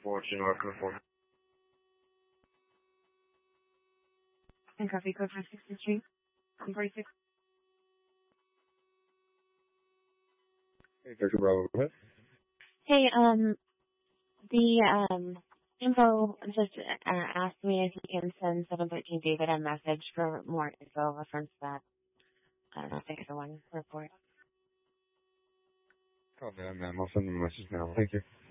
Fortune, welcome for. And coffee code for 63. 46. Hey, Victor Bravo, go ahead. Hey, the info just asked me if you can send 713 David a message for more info reference that 601 report. Oh, man, I'll send them a message now. Thank you.